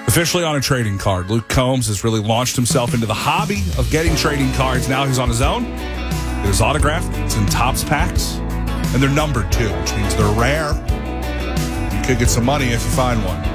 Officially on a trading card, Luke Combs has really launched himself into the hobby of getting trading cards. Now he's on his own. It is autographed. It's in Topps packs. And they're numbered, too, which means they're rare. You could get some money if you find one.